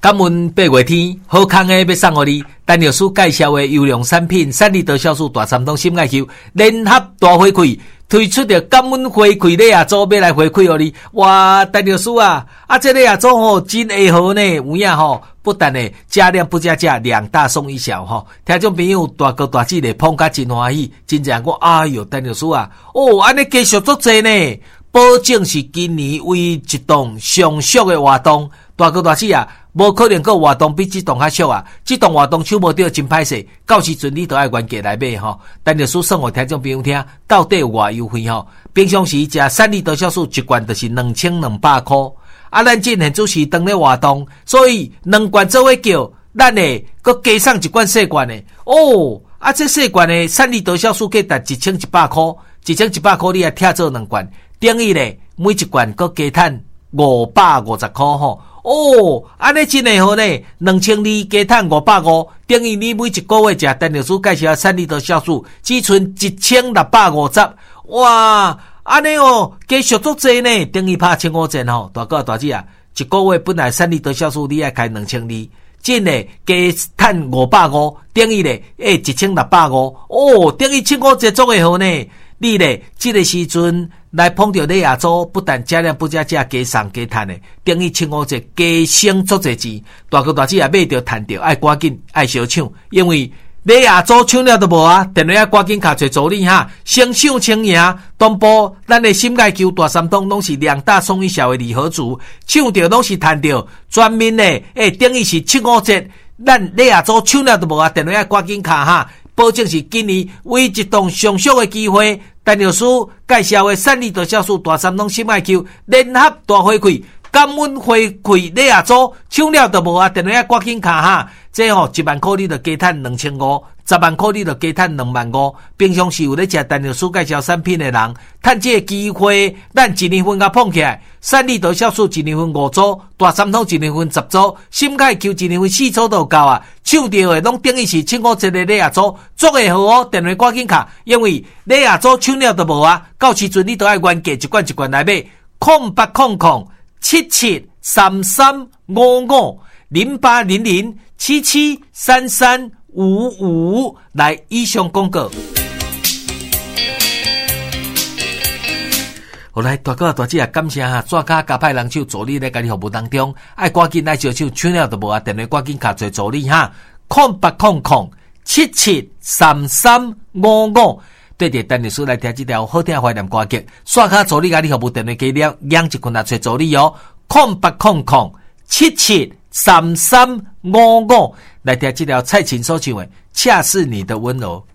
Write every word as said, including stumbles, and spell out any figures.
感恩八月天，好康的要送给你。陈律师介绍的优良产品，三立德酵素大三通心爱球联合大回馈，推出的感恩回馈礼啊，组要来回馈给你。哇，陈律师啊，啊这个啊组吼真会好呢，有影吼，不但呢加量不加价，两大送一小吼。听众朋友大哥大姐咧捧甲真欢喜，真正我哎哟，陈律师啊，哦安尼继续做济呢。保证是今年唯一一档上俗的活动，大哥大姐啊，无可能个活动比这档较俗啊！这档活动抢无到真歹势，到时阵你都要原价来买吼。但律师算互听众朋友听，到底有偌优惠吼？平常时食三立德酵素一罐就是两千两百块，啊，咱今现主是当咧活动，所以两罐做伙叫，咱诶搁加送一罐细罐诶。哦，啊，这细罐诶三立德酵素价值一千一百块，一千一百块你也拆做两罐。等于咧，每一罐搁加赚五百五十块吼。哦，安尼真诶好呢，两千二加赚五百五，等于你每一个月食陈律师介绍三立德酵素，只剩一千六百五十。哇，安尼哦，加续足济呢，等于拍千五折吼。大哥大姐啊，一个月本来三立德酵素你爱开两千二，真诶加赚五百五，等于咧诶一千六百五。哦，等于千五折足诶好呢。你咧，这个时阵来碰到你亚洲，不但加量不加价，加送加赚的，等于千五折加省足侪钱。大哥大姐也买着赚着，爱赶紧爱小抢，因为你亚洲抢了都无啊，电话要赶紧卡找助理哈，先抢先赢。东部咱的心爱球大三通拢是两大送一小的礼盒组，抢着拢是赚着，专门的诶，等于是七五折。咱你亚洲抢了都无啊，电话要赶紧卡哈。保证是今年唯一一档上俗的机会。陈律师介绍的三立德酵素大三通心爱球联合大回馈，感恩回馈你也做，抢了都无啊！电话赶紧卡哈，这吼、哦、一万块你就加赚两千五，十万块你就加赚两万五。平常时有咧食陈律师介绍产品的人，趁这个机会，咱一年份甲碰起来，三立德酵素一年份五组，大三通一年份十组，心爱球一年份四组都有够啊！抢到的拢等于是七五折的你也做，做会好哦！电话赶紧卡，因为你也做抢了都无啊！到时阵你都爱原价一罐一罐来买，空八空空。七七三三五五零八零零七七三三五五来以上广告。好来，大哥大姐啊，感谢哈，抓卡加派人手助理在家己服务当中，爱赶紧来小手抢了都无啊，电话赶紧卡做助理哈，空八空空七七三三五五。对着陈律师来听这条好听怀念歌曲，刷卡助理家己服务电话给了，养一群来找助理哦，空八空空七七三三五五来听这条蔡琴所唱的《恰是你的温柔》。